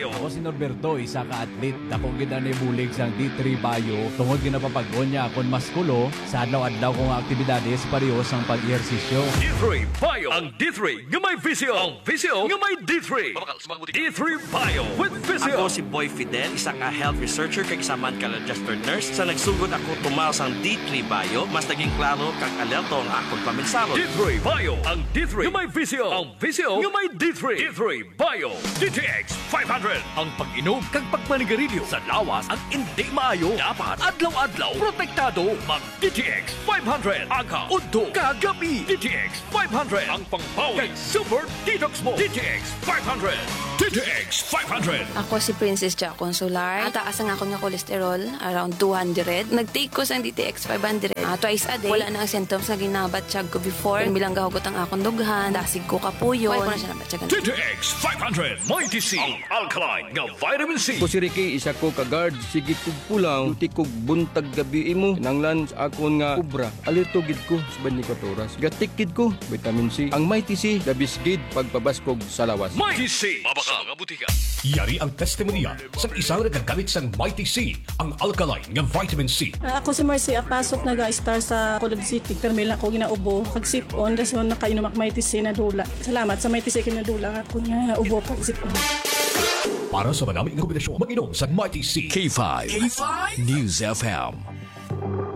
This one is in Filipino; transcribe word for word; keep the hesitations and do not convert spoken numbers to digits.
Bio. Ako si Norberto, isa ka atlet. Dako gid ani bulig sang D three Bio. Tungod ginapapag-on niya akon maskulo sa adlaw-adlaw kong aktibidades pareho sang pag-ehersisyo. D three Bio. Ang D three nga may visio. Ang visio nga may D three. D three Bio with visio. Ako si Boy Fidel, isa ka health researcher kay kasamaan ka registered nurse. Sa nagsugod ako tumaw sang D three Bio, mas naging klaro kag alerto ang akong paminsaro. D three Bio. Ang D three nga may visio. Ang visio nga may D three. D three Bio. D T X five hundred. Ang pag-inom kag pagmanigarilyo sa lawas ang hindi maayo. Dapat adlaw-adlaw protektado. Mag D T X five hundred. Aga, udto, kagabi. D T X five hundred. Ang pangpawi kag super detox mo. D T X five hundred. D T X five hundred. Ako si Princess Ja Consular. Taas ang ako nga cholesterol, around two hundred. Nag-take ko sa D T X five hundred. Uh, twice a day. Wala na ang symptoms na ginabatsyag ko before. Bilang gahugot ang akong dughan. Dasig ko kapuyo. Wala ko na siya nabatyagan. D T X five hundred. Mighty C. Ang alkaline nga vitamin C. Ko si Ricky, isa ko ka-guard. Sige kog pulang, tuti kog buntag gabi imo. Nanglan sa akon nga kubra. Alerto gid ko sa twenty-four oras. Gatik gid ko, vitamin C. Ang Mighty C, labis gid pagpabaskog sa lawas. Mighty C. Mabaka nga butika. Yari ang testimonya sa isang nagagamit sa Mighty C, ang alkaline nga vitamin C. Uh, ako si Marcy Apasok, nag-star sa Colod City. Pero may lang ako ginaubo. Pag-sip-on, das mo nakainom ak Mighty C na dula. Salamat sa Mighty C na dula. Ako nga ubo pag-sip-on. Para sa manaming kombinasyon, mag-inom sa Mighty C. K five. K five. News F M.